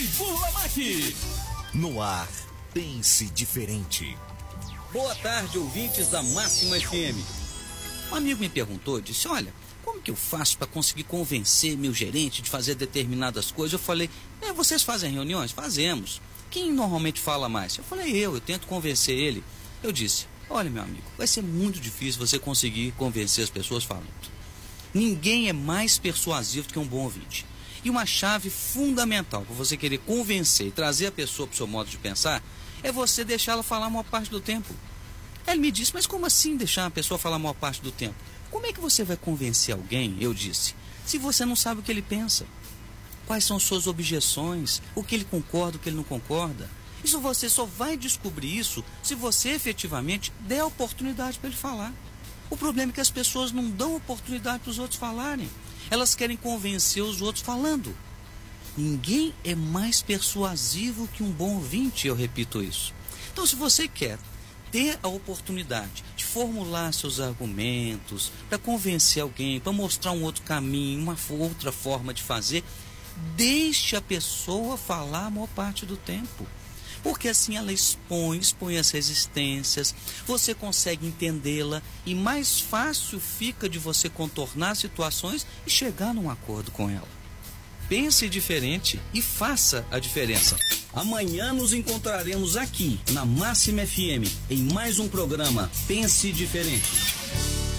e Burlamac. No ar, pense diferente. Boa tarde, ouvintes da Máxima FM. Um amigo me perguntou, disse, olha, como que eu faço para conseguir convencer meu gerente de fazer determinadas coisas? Eu falei, vocês fazem reuniões? Fazemos. Quem normalmente fala mais? Eu falei, eu tento convencer ele. Eu disse, olha meu amigo, vai ser muito difícil você conseguir convencer as pessoas falando. Ninguém é mais persuasivo do que um bom ouvinte. E uma chave fundamental para você querer convencer e trazer a pessoa para o seu modo de pensar é você deixá-la falar a maior parte do tempo. Ele me disse, mas como assim deixar a pessoa falar a maior parte do tempo? Como é que você vai convencer alguém, eu disse, se você não sabe o que ele pensa? Quais são suas objeções? O que ele concorda, o que ele não concorda? Isso você só vai descobrir isso se você efetivamente der a oportunidade para ele falar. O problema é que as pessoas não dão oportunidade para os outros falarem. Elas querem convencer os outros falando. Ninguém é mais persuasivo que um bom ouvinte, eu repito isso. Então, se você quer ter a oportunidade de formular seus argumentos, para convencer alguém, para mostrar um outro caminho, uma outra forma de fazer, deixe a pessoa falar a maior parte do tempo. Porque assim ela expõe as resistências, você consegue entendê-la e mais fácil fica de você contornar situações e chegar num acordo com ela. Pense diferente e faça a diferença. Amanhã nos encontraremos aqui na Máxima FM em mais um programa Pense Diferente.